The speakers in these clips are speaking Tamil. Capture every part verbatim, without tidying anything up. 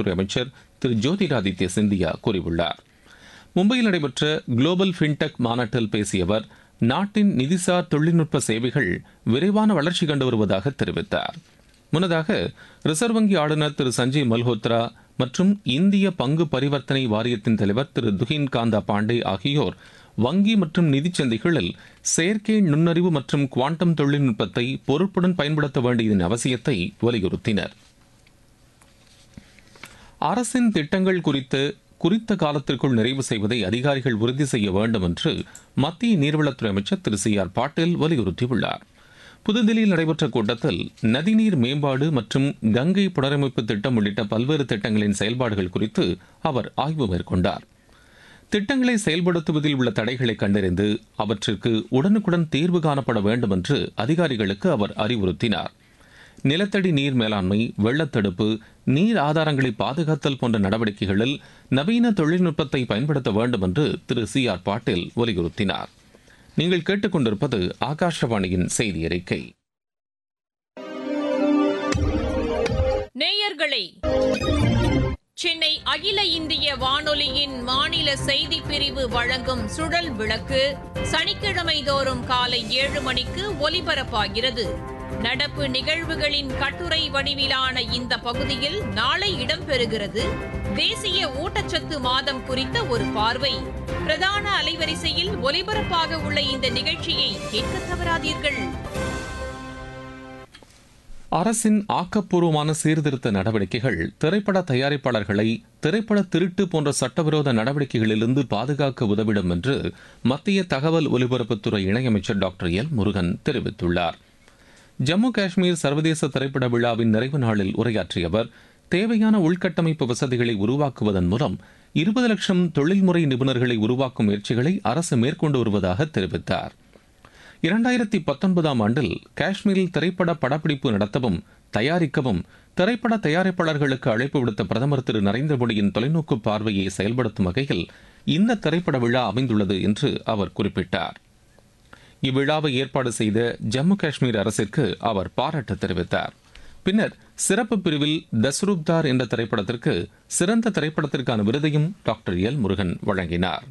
துறை அமைச்சர் திரு ஜோதிராதித்ய சிந்தியா கூறியுள்ளார். மும்பையில் நடைபெற்ற குளோபல் ஃபின்டெக் மாநாட்டில் பேசிய அவர், நாட்டின் நிதிசார் தொழில்நுட்ப சேவைகள் விரைவான வளர்ச்சி கண்டு வருவதாக தெரிவித்தார். முன்னதாக ரிசர்வ் வங்கி ஆளுநர் திரு சஞ்சய் மல்ஹோத்ரா மற்றும் இந்திய பங்கு பரிவர்த்தனை வாரியத்தின் தலைவர் திரு துகின் காந்தா பாண்டே ஆகியோர் வங்கி மற்றும் நிதிச் சந்தைகளில் செயற்கை நுண்ணறிவு மற்றும் குவாண்டம் தொழில்நுட்பத்தை பொறுப்புடன் பயன்படுத்த வேண்டியதன் அவசியத்தை வலியுறுத்தினர். அரசின் திட்டங்கள் குறித்து குறித்த காலத்திற்குள் நிறைவு செய்வதை அதிகாரிகள் உறுதி செய்ய வேண்டும் என்று மத்திய நீர்வளத்துறை அமைச்சர் திரு சி ஆர் பாட்டீல் வலியுறுத்தியுள்ளார். புதுதில்லியில் நடைபெற்ற கூட்டத்தில் நதிநீர் மேம்பாடு மற்றும் கங்கை புனரமைப்பு திட்டம் உள்ளிட்ட பல்வேறு திட்டங்களின் செயல்பாடுகள் குறித்து அவர் ஆய்வு மேற்கொண்டார். திட்டங்களை செயல்படுத்துவதில் உள்ள தடைகளை கண்டறிந்து அவற்றிற்கு உடனுக்குடன் தீர்வு காணப்பட வேண்டும் என்று அதிகாரிகளுக்கு அவர் அறிவுறுத்தினார். நிலத்தடி நீர் மேலாண்மை, வெள்ளத்தடுப்பு, நீர் ஆதாரங்களை பாதுகாத்தல் போன்ற நடவடிக்கைகளில் நவீன தொழில்நுட்பத்தை பயன்படுத்த வேண்டும் என்று திரு சி ஆர் பாட்டீல் வலியுறுத்தினார். நீங்கள் கேட்டுக்கொண்டிருப்பது ஆகாஷவாணியின் செய்தி அறிக்கை. நேயர்களே, சென்னை அகில இந்திய வானொலியின் மாநில செய்திப் பிரிவு வழங்கும் சுழல் விளக்கு சனிக்கிழமை தோறும் காலை ஏழு மணிக்கு ஒலிபரப்பாகிறது. நடப்பு நிகழ்வுகளின் கட்டுரை வடிவிலான இந்த பகுதியில் நாளை இடம்பெறுகிறது தேசிய ஊட்டச்சத்து மாதம் குறித்த ஒரு பார்வை. பிரதான அலைவரிசையில் ஒலிபரப்பாக உள்ள இந்த நிகழ்ச்சியை கேட்க தவறாதீர்கள். அரசின் ஆக்கப்பூர்வமான சீர்திருத்த நடவடிக்கைகள் திரைப்பட தயாரிப்பாளர்களை திரைப்பட திருட்டு போன்ற சட்டவிரோத நடவடிக்கைகளிலிருந்து பாதுகாக்க உதவிடும் என்று மத்திய தகவல் ஒலிபரப்புத்துறை இணையமைச்சர் டாக்டர் எல் முருகன் தெரிவித்துள்ளார். ஜம்மு காஷ்மீர் சர்வதேச திரைப்பட விழாவின் நிறைவு நாளில் உரையாற்றிய அவர், தேவையான உள்கட்டமைப்பு வசதிகளை உருவாக்குவதன் மூலம் இருபது லட்சம் தொழில்முறை நிபுணர்களை உருவாக்கும் முயற்சிகளை அரசு மேற்கொண்டு வருவதாக தெரிவித்தார். இரண்டாயிரத்தி பத்தொன்பதாம் ஆண்டில் காஷ்மீரில் திரைப்பட படப்பிடிப்பு நடத்தவும் தயாரிக்கவும் திரைப்பட தயாரிப்பாளர்களுக்கு அழைப்பு விடுத்த பிரதமர் திரு நரேந்திர மோடியின் தொலைநோக்கு பார்வையை செயல்படுத்தும் வகையில் இந்த திரைப்பட விழா அமைந்துள்ளது என்று அவர் குறிப்பிட்டார். இவ்விழாவை ஏற்பாடு செய்த ஜம்மு காஷ்மீர் அரசிற்கு அவர் பாராட்டு தெரிவித்தார். பின்னர் சிறப்பு பிரிவில் தஸ்ரூப்தார் என்ற திரைப்படத்திற்கு சிறந்த திரைப்படத்திற்கான விருதையும் டாக்டர் எல் முருகன் வழங்கினார்.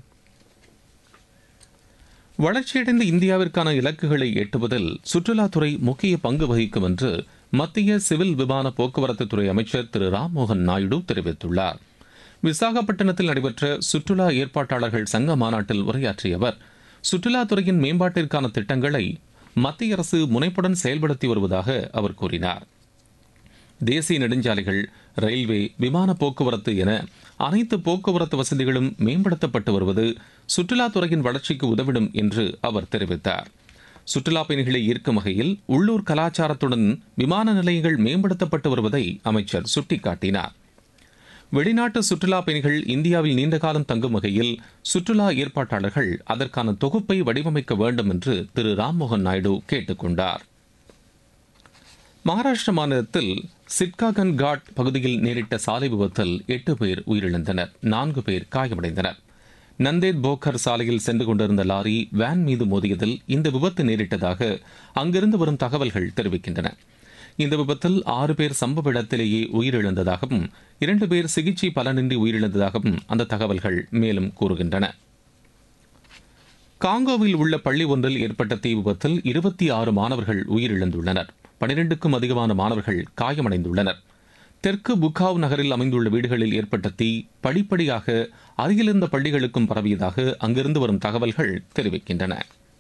வளர்ச்சியடைந்த இந்தியாவிற்கான இலக்குகளை எட்டுவதில் சுற்றுலாத்துறை முக்கிய பங்கு வகிக்கும் என்று மத்திய சிவில் விமான போக்குவரத்துத்துறை அமைச்சர் திரு ராம்மோகன் நாயுடு தெரிவித்துள்ளார். விசாகப்பட்டினத்தில் நடைபெற்ற சுற்றுலா ஏற்பாட்டாளர்கள் சங்க மாநாட்டில் உரையாற்றிய அவர், சுற்றுலாத்துறையின் மேம்பாட்டிற்கான திட்டங்களை மத்திய அரசு முனைப்புடன் செயல்படுத்தி வருவதாக அவர் கூறினார். தேசிய நெடுஞ்சாலைகள், ரயில்வே, விமான போக்குவரத்து என அனைத்து போக்குவரத்து வசதிகளும் மேம்படுத்தப்பட்டு வருவது சுற்றுலாத்துறையின் வளர்ச்சிக்கு உதவிடும் என்று அவர் தெரிவித்தார். சுற்றுலா பயணிகளை ஈர்க்கும் வகையில் உள்ளூர் கலாச்சாரத்துடன் விமான நிலையங்கள் மேம்படுத்தப்பட்டு வருவதை அமைச்சர் சுட்டிக்காட்டினார். வெளிநாட்டு சுற்றுலா பயணிகள் இந்தியாவில் நீண்டகாலம் தங்கும் வகையில் சுற்றுலா ஏற்பாட்டாளர்கள் அதற்கான தொகுப்பை வடிவமைக்க வேண்டும் என்று திரு ராம்மோகன் நாயுடு கேட்டுக் கொண்டார். மகாராஷ்டிர மாநிலத்தில் சிட்காகன் காட் பகுதியில் நேரிட்ட சாலை விபத்தில் எட்டு பேர் உயிரிழந்தனர், நான்கு பேர் காயமடைந்தனர். நந்தேத் போக்கர் சாலையில் சென்று கொண்டிருந்த லாரி வேன் மீது மோதியதில் இந்த விபத்து நேரிட்டதாக அங்கிருந்து வரும் தகவல்கள் தெரிவிக்கின்றன. இந்த விபத்தில் ஆறு பேர் சம்பவ இடத்திலேயே உயிரிழந்ததாகவும் இரண்டு பேர் சிகிச்சை பலனின்றி உயிரிழந்ததாகவும் அந்த தகவல்கள் மேலும் கூறுகின்றன. காங்கோவில் உள்ள பள்ளி ஒன்றில் ஏற்பட்ட தீ விபத்தில் இருபத்தி ஆறு மாணவர்கள் உயிரிழந்துள்ளனர். பனிரெண்டுக்கும் அதிகமான மாணவர்கள் காயமடைந்துள்ளனர். தெற்கு புக்காவ் நகரில் அமைந்துள்ள வீடுகளில் ஏற்பட்ட தீ படிப்படியாக அருகிலிருந்த பள்ளிகளுக்கும் பரவியதாக அங்கிருந்து வரும் தகவல்கள் தெரிவிக்கின்றன.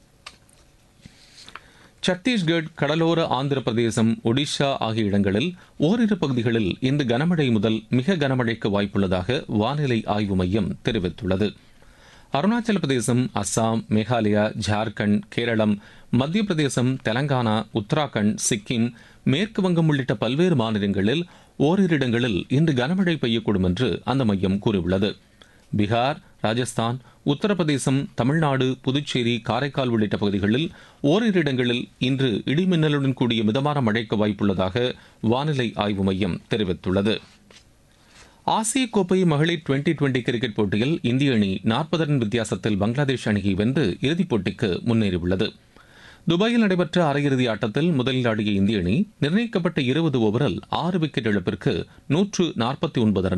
சத்தீஸ்கட், கடலோர ஆந்திர பிரதேசம், ஒடிஷா ஆகிய இடங்களில் ஓரிரு பகுதிகளில் இன்று கனமழை முதல் மிக கனமழைக்கு வாய்ப்புள்ளதாக வானிலை ஆய்வு மையம் தெரிவித்துள்ளது. அருணாச்சல பிரதேசம், அஸ்ஸாம், மேகாலயா, ஜார்க்கண்ட், கேரளம், மத்திய பிரதேசம், தெலங்கானா, உத்தராகண்ட், சிக்கிம், மேற்கு வங்கம் உள்ளிட்ட பல்வேறு மாநிலங்களில் ஓரிரு இடங்களில் இன்று கனமழை பெய்யக்கூடும் என்று அந்த மையம் கூறியுள்ளது. பீகார், ராஜஸ்தான், உத்தரப்பிரதேசம், தமிழ்நாடு, புதுச்சேரி, காரைக்கால் உள்ளிட்ட பகுதிகளில் ஓரிரு இடங்களில் இன்று இடிமின்னலுடன் கூடிய மிதமான மழைக்கு வாய்ப்புள்ளதாக வானிலை ஆய்வு மையம் தெரிவித்துள்ளது. ஆசிய கோப்பை மகளிர் டுவெண்டி டுவெண்டி கிரிக்கெட் போட்டியில் இந்திய அணி நாற்பது ரன் வித்தியாசத்தில் பங்களாதேஷ் அணியை வென்று இறுதிப் போட்டிக்கு முன்னேறியுள்ளது. துபாயில் நடைபெற்ற அரையிறுதி ஆட்டத்தில் முதலில் ஆடிய இந்திய அணி நிர்ணயிக்கப்பட்ட இருபது ஓவரில் ஆறு விக்கெட் இழப்பிற்கு நூற்று நாற்பத்தி ஒன்பது ரன்